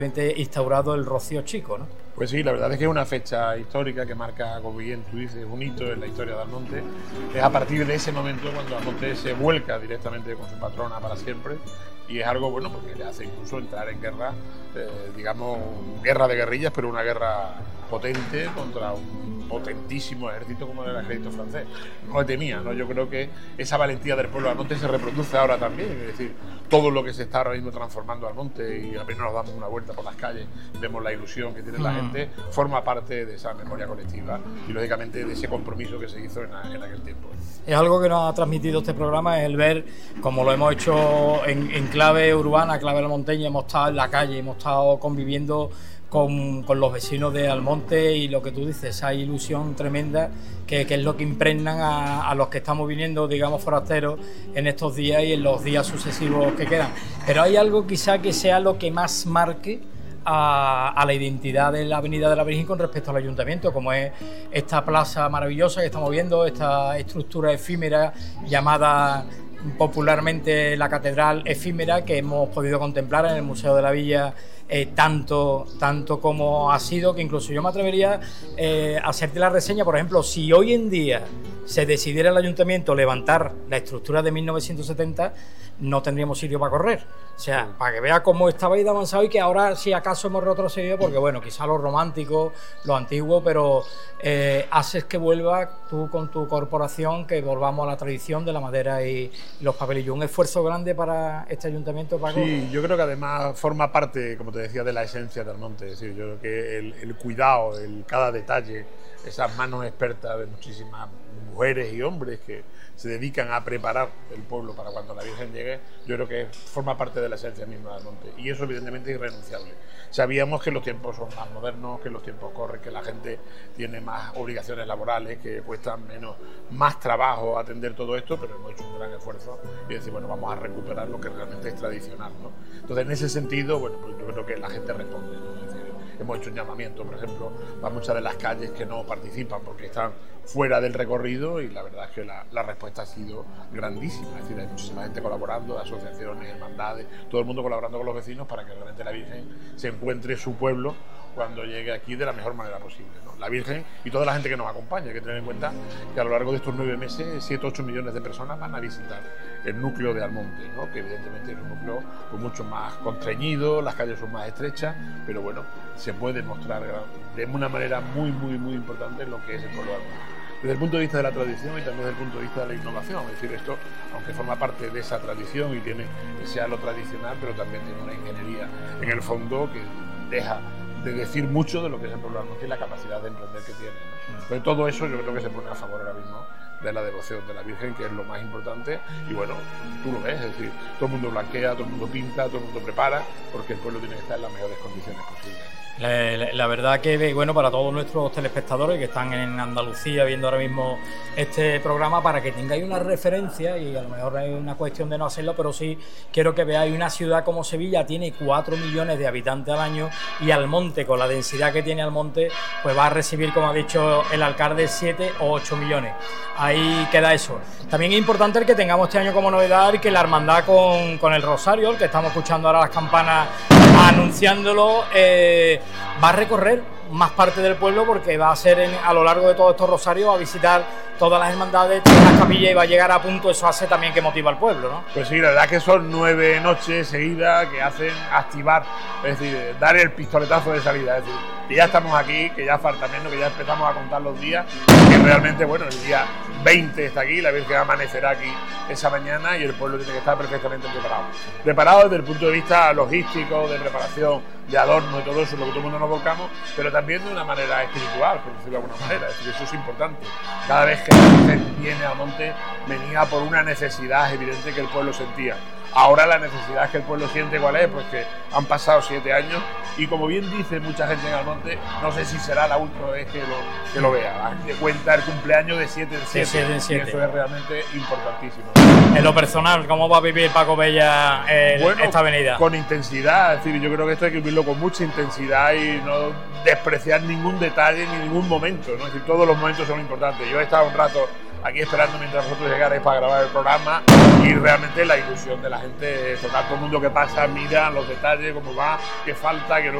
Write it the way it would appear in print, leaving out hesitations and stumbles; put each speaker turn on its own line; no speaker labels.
instaurado el Rocío Chico, ¿no?
Pues sí, la verdad es que es una fecha histórica que marca, como bien tú dices, un hito en la historia de Almonte. Es a partir de ese momento cuando Almonte se vuelca directamente con su patrona para siempre, y es algo bueno porque le hace incluso entrar en guerra, digamos, guerra de guerrillas, pero una guerra potente contra un potentísimo ejército como era el ejército francés. No le temía, ¿no? Yo creo que esa valentía del pueblo de Almonte se reproduce ahora también, es decir, todo lo que se está ahora mismo transformando Almonte, y apenas nos damos una vuelta por las calles, vemos la ilusión que tiene la gente, forma parte de esa memoria colectiva y lógicamente de ese compromiso que se hizo en aquel tiempo.
Es algo que nos ha transmitido este programa, es el ver, como lo hemos hecho en clave urbana, clave almonteña, hemos estado en la calle, hemos estado conviviendo con los vecinos de Almonte, y lo que tú dices, esa ilusión tremenda que es lo que impregnan a los que estamos viniendo, digamos, forasteros en estos días y en los días sucesivos que quedan. Pero hay algo quizá que sea lo que más marque a la identidad de la Avenida de la Virgen con respecto al Ayuntamiento, como es esta plaza maravillosa que estamos viendo, esta estructura efímera llamada popularmente la Catedral Efímera, que hemos podido contemplar en el Museo de la Villa, tanto como ha sido, que incluso yo me atrevería a hacerte la reseña. Por ejemplo, si hoy en día se decidiera el Ayuntamiento levantar la estructura de 1970, no tendríamos sitio para correr. O sea, para que vea cómo estaba ahí de avanzado, y que ahora si acaso hemos retrocedido, porque bueno, quizá lo romántico, lo antiguo, pero haces que vuelva tú con tu corporación, que volvamos a la tradición de la madera y los papelillos. Un esfuerzo grande para este ayuntamiento, Paco.
Sí, yo creo que además forma parte, como te decía, de la esencia del Almonte. Es decir, yo creo que el cuidado, cada detalle, esas manos expertas de muchísimas mujeres y hombres que se dedican a preparar el pueblo para cuando la Virgen llegue, yo creo que forma parte de la esencia misma del monte, y eso evidentemente es irrenunciable. Sabíamos que los tiempos son más modernos, que los tiempos corren, que la gente tiene más obligaciones laborales, que cuestan más trabajo atender todo esto, pero hemos hecho un gran esfuerzo y decir, bueno, vamos a recuperar lo que realmente es tradicional, ¿no? Entonces, en ese sentido, bueno, pues yo creo que la gente responde, ¿no? Es decir, hemos hecho un llamamiento, por ejemplo, a muchas de las calles que no participan porque están fuera del recorrido, y la verdad es que la respuesta ha sido grandísima. Es decir, hay muchísima gente colaborando, asociaciones, hermandades, todo el mundo colaborando con los vecinos para que realmente la Virgen se encuentre su pueblo cuando llegue aquí de la mejor manera posible, ¿no? La Virgen y toda la gente que nos acompaña. Hay que tener en cuenta que a lo largo de estos 9 meses 7-8 millones de personas van a visitar el núcleo de Almonte, ¿no? Que evidentemente es un núcleo pues, mucho más constreñido, las calles son más estrechas, pero bueno, se puede mostrar de una manera muy importante lo que es el pueblo de Almonte, desde el punto de vista de la tradición y también desde el punto de vista de la innovación. Es decir, esto, aunque forma parte de esa tradición y tiene sea lo tradicional, pero también tiene una ingeniería en el fondo que deja de decir mucho de lo que es el pueblo de Almonte y la capacidad de emprender que tiene, ¿no? Pero todo eso yo creo que se pone a favor ahora mismo de la devoción de la Virgen, que es lo más importante, y bueno, tú lo ves, es decir, todo el mundo blanquea, todo el mundo pinta, todo el mundo prepara, porque el pueblo tiene que estar en las mejores condiciones posibles.
La verdad que, bueno, para todos nuestros telespectadores que están en Andalucía viendo ahora mismo este programa, para que tengáis una referencia, y a lo mejor es una cuestión de no hacerlo, pero sí quiero que veáis una ciudad como Sevilla, tiene 4 millones de habitantes al año, y Almonte, con la densidad que tiene Almonte, pues va a recibir, como ha dicho el alcalde, 7 o 8 millones. Ahí queda eso. También es importante el que tengamos este año como novedad que la hermandad con el Rosario, el que estamos escuchando ahora las campanas anunciándolo, va a recorrer más parte del pueblo, porque va a ser a lo largo de todos estos rosarios, va a visitar todas las hermandades, todas las capillas, y va a llegar a punto. Eso hace también que motiva al pueblo, ¿no?
Pues sí, la verdad que son 9 noches seguidas que hacen activar, es decir, dar el pistoletazo de salida, es decir, que ya estamos aquí, que ya falta menos, que ya empezamos a contar los días, que realmente, bueno, el día 20 está aquí, la Virgen amanecerá aquí esa mañana, y el pueblo tiene que estar perfectamente preparado. Preparado desde el punto de vista logístico, de preparación, de adorno y todo eso, lo que todo el mundo nos volcamos, pero también de una manera espiritual, por decirlo de alguna manera. Es decir, eso es importante. Cada vez que la Virgen viene a Monte, venía por una necesidad evidente que el pueblo sentía. Ahora la necesidad que el pueblo siente, ¿cuál es? Pues que han pasado 7 años, y como bien dice mucha gente en Almonte, no sé si será la última vez que lo vea. De cuenta el cumpleaños de 7 en 7, y eso es realmente importantísimo.
En lo personal, ¿cómo va a vivir Paco Bella esta avenida?
Con intensidad, es decir, yo creo que esto hay que vivirlo con mucha intensidad y no despreciar ningún detalle ni ningún momento, ¿no? Es decir, todos los momentos son importantes. Yo he estado un rato aquí esperando mientras vosotros llegarais para grabar el programa, y realmente la ilusión de la gente, total, todo el mundo que pasa mira los detalles, cómo va, qué falta, qué no